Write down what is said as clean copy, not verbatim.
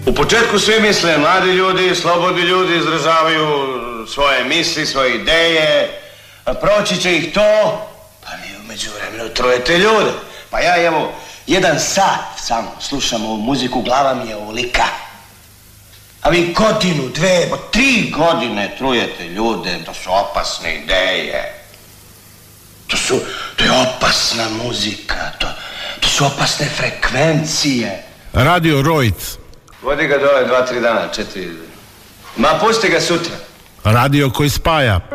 U početku svi misle, mladi ljudi, slobodni ljudi izražavaju svoje misli, svoje ideje, proći će ih to, pa vi u međuvremenu trujete ljude. Pa ja evo, 1 sat samo slušam ovu muziku, glava mi je ovolika. A vi 1, 2, 3 godine trujete ljude, to su opasne ideje. To je opasna muzika, to su opasne frekvencije. Radio Rojc. Vodi ga dole 2-3 dana, 4. Ma pusti ga sutra. Radio koji spaja.